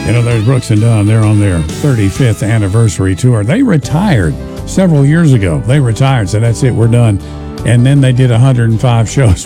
You know, there's Brooks and Dunn. They're on their 35th anniversary tour. They retired several years ago. They retired, so that's it. We're done. And then they did 105 shows